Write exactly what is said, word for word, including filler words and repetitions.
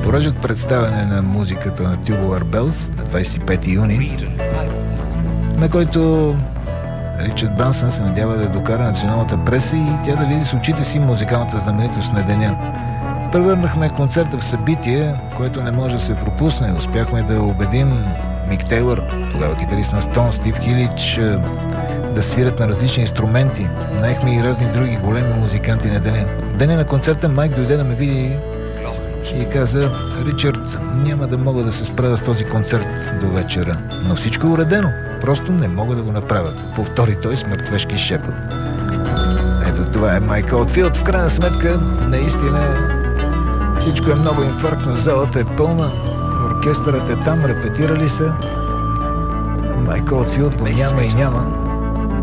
поръжат представяне на музиката на Tubular Bells на двадесет и пети юни, на който Ричард Брансън се надява да докара националната преса и тя да види с очите си музикалната знаменитост на деня. Превърнахме концерта в събитие, което не може да се пропусне. Успяхме да убедим Мик Тейлър, тогава китарист на Стоун, Стив Хилич, да свирят на различни инструменти. Наехме и разни други големи музиканти на деня. Деня на концерта Майк дойде да ме види и каза: Ричард, няма да мога да се справя с този концерт до вечера, но всичко е уредено. Просто не мога да го направя. Повтори той с мъртвешки шепот. Ето това е Майк Олдфилд. В крайна сметка, наистина всичко е много инфарктно. Залата е пълна, оркестърът е там, репетирали са. Майк Олдфилд го няма и няма.